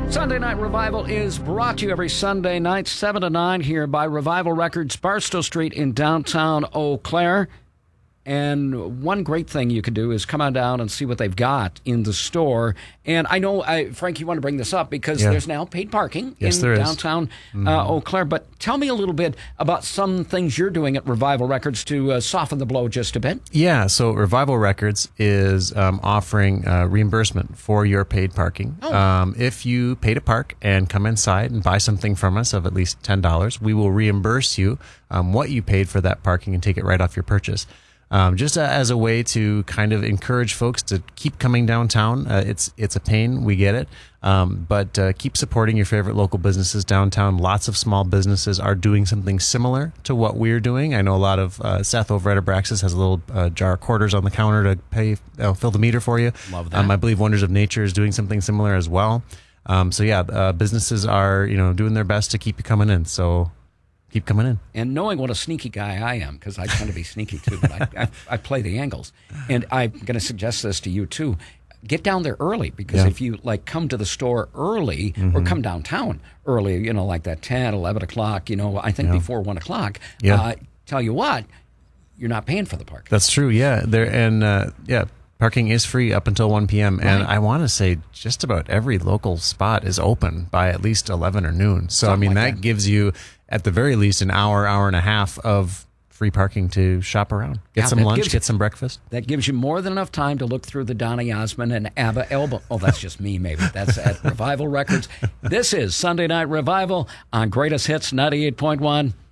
Sunday Night Revival is brought to you every Sunday night, 7 to 9, here by Revival Records, Barstow Street in downtown Eau Claire. And one great thing you can do is come on down and see what they've got in the store. And I know, Frank, you want to bring this up because there's now paid parking in downtown Eau Claire. But tell me a little bit about some things you're doing at Revival Records to soften the blow just a bit. Yeah, so Revival Records is offering reimbursement for your paid parking. If you pay to park and come inside and buy something from us of at least $10, we will reimburse you what you paid for that parking and take it right off your purchase. Just as a way to kind of encourage folks to keep coming downtown. It's a pain, we get it, but keep supporting your favorite local businesses downtown. Lots of small businesses are doing something similar to what we're doing. I know a lot of Seth over at Abraxas has a little jar of quarters on the counter to pay, fill the meter for you. Love that. I believe Wonders of Nature is doing something similar as well. Businesses are doing their best to keep you coming in. So keep coming in. And knowing what a sneaky guy I am, because I tend to be sneaky too, but I play the angles. And I'm going to suggest this to you too. Get down there early, because if you come to the store early or come downtown early, like that 10, 11 o'clock, I think before 1 o'clock, tell you what, you're not paying for the park. That's true. Yeah. Parking is free up until 1 p.m. Right. And I want to say just about every local spot is open by at least 11 or noon. So, something that gives you, at the very least, an hour and a half of free parking to shop around. Get some lunch, get some breakfast. That gives you more than enough time to look through the Donny Osmond and ABBA album. Oh, that's just me, maybe. That's at Revival Records. This is Sunday Night Revival on Greatest Hits 98.1.